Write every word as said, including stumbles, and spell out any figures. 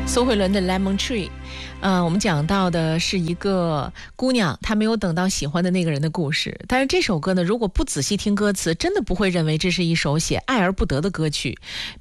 苏慧伦的 Lemon Tree， 呃，我们讲到的是一个姑娘，她没有等到喜欢的那个人的故事。但是这首歌呢，如果不仔细听歌词，真的不会认为这是一首写爱而不得的歌曲。